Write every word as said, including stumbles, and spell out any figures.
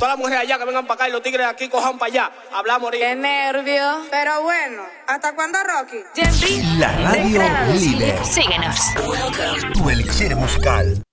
Todas las mujeres allá que vengan para acá y los tigres aquí cojan para allá. Hablamos ahorita. Qué nervio. Pero bueno, ¿hasta cuándo, Rocky? Gen V, La radio líder. síguenos. Tu elixir musical.